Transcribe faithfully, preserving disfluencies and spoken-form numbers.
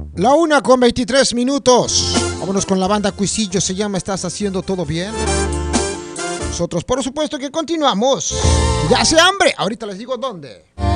La una con veintitrés minutos. Vámonos con la banda Cuisillo, se llama ¿Estás haciendo todo bien? Nosotros, por supuesto, que continuamos. Ya hace hambre. Ahorita les digo dónde.